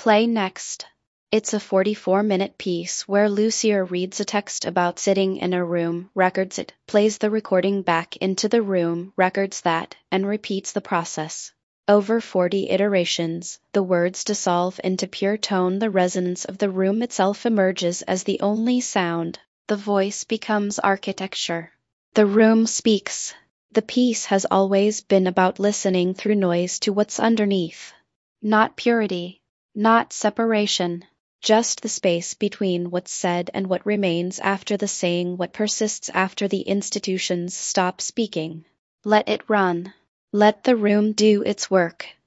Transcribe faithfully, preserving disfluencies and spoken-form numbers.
Play next. It's a forty-four minute piece where Lucier reads a text about sitting in a room, records it, plays the recording back into the room, records that, and repeats the process. Over forty iterations, the words dissolve into pure tone. The resonance of the room itself emerges as the only sound. The voice becomes architecture. The room speaks. The piece has always been about listening through noise to what's underneath. Not purity, not separation, just the space between what's said and what remains after the saying, what persists after the institutions stop speaking. Let it run. Let the room do its work.